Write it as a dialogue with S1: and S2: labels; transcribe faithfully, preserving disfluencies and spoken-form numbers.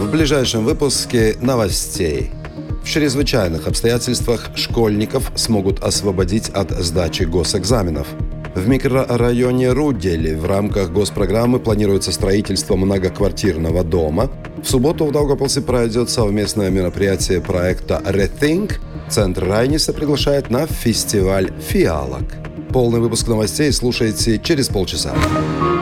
S1: В ближайшем выпуске новостей. В чрезвычайных обстоятельствах школьников смогут освободить от сдачи госэкзаменов. В микрорайоне Рудели в рамках госпрограммы планируется строительство многоквартирного дома. В субботу в Даугавпилсе пройдет совместное мероприятие проекта «Rethink». Центр Райниса приглашает на фестиваль «Фиалок». Полный выпуск новостей слушайте через полчаса.